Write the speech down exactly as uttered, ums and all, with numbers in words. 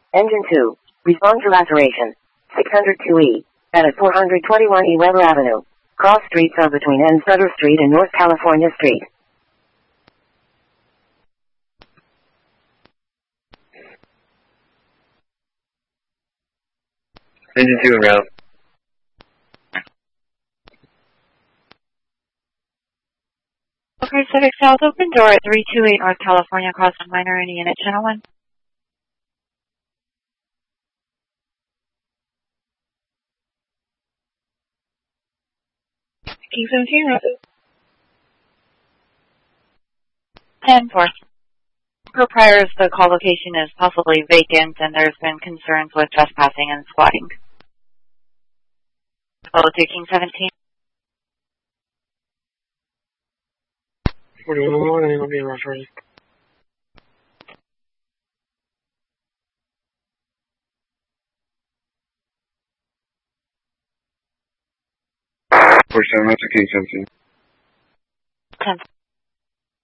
Engine two. Respond to laceration. six hundred two E. At four hundred twenty-one E Weber Avenue. Cross streets are between N Sutter Street and North California Street. Engine two en route. Okay, Civic South, open door at three two eight North California, cross on minor in unit channel one. King seventeen, rapid. ten four. Per priors, the call location is possibly vacant and there's been concerns with trespassing and squatting. Follow to King seventeen. forty-one, I'm going to be in rush already. four seven, that's a King seventeen. ten.